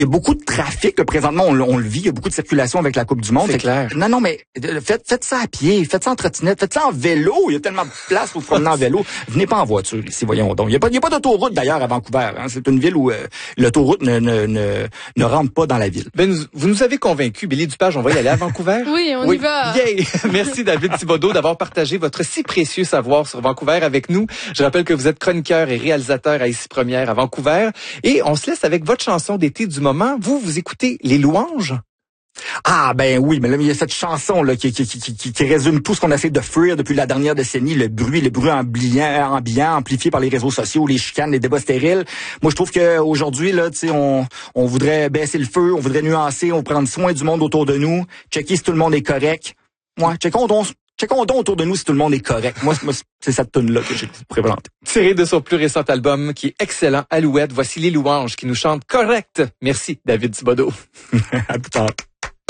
il y a beaucoup de trafic, là, présentement, on le vit, il y a beaucoup de circulation avec la Coupe du Monde. C'est clair. Non, mais faites ça à pied, faites ça en trottinette, faitt ça en vélo. Il y a tellement de place pour se promener en vélo. Venez pas en voiture ici, voyons donc. Il y a pas d'autoroute d'ailleurs à Vancouver. Hein. C'est une ville où l'autoroute ne rentre pas dans la ville. Ben, vous nous avez convaincus, Billy Dupage, on va y aller à Vancouver. Oui, on y va. Yay! Merci David Thibodeau d'avoir partagé votre si précieux savoir sur Vancouver avec nous. Je rappelle que vous êtes chroniqueur et réalisateur à Ici Première à Vancouver. Et on se laisse avec votre chanson d'été du moment. Vous écoutez Les Louanges? Ah ben oui, mais là il y a cette chanson là qui résume tout ce qu'on essaie de fuir depuis la dernière décennie, le bruit ambiant, amplifié par les réseaux sociaux, les chicanes, les débats stériles. Moi je trouve que aujourd'hui là, tu sais, on voudrait baisser le feu, on voudrait nuancer, on voudrait prendre soin du monde autour de nous, checker si tout le monde est correct. Ouais, checkons donc autour de nous si tout le monde est correct. Moi c'est cette tune-là que j'ai prévalente. Tiré de son plus récent album qui est excellent, Alouette, voici Les Louanges qui nous chantent correct. Merci David Thibodeau. À plus tard.